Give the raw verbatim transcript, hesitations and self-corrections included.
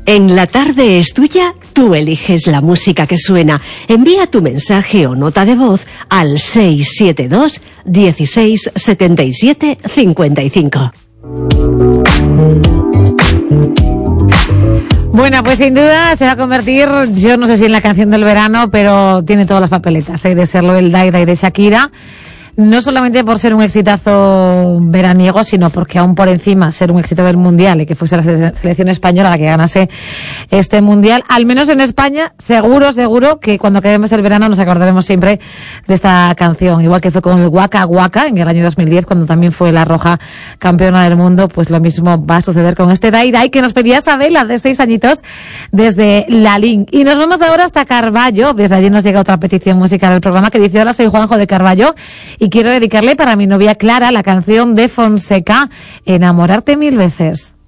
En La Tarde es Tuya, tú eliges la música que suena. Envía tu mensaje o nota de voz al seis siete dos, dieciséis, setenta y siete, cincuenta y cinco. Bueno, pues sin duda se va a convertir, yo no sé si en la canción del verano, pero tiene todas las papeletas, ¿eh? De serlo el Dai Dai de Shakira. No solamente por ser un exitazo veraniego, sino porque aún por encima ser un éxito del Mundial y que fuese la selección española la que ganase este Mundial, al menos en España, seguro, seguro que cuando acabemos el verano nos acordaremos siempre de esta canción. Igual que fue con el Waka Waka en el año dos mil diez, cuando también fue la Roja campeona del mundo, pues lo mismo va a suceder con este Dai Dai que nos pedía Sabela de seis añitos desde Lalín. Y nos vamos ahora hasta Carballo. Desde allí nos llega otra petición musical del programa que dice: hola, soy Juanjo de Carballo y quiero dedicarle para mi novia Clara la canción de Fonseca, Enamorarte mil veces.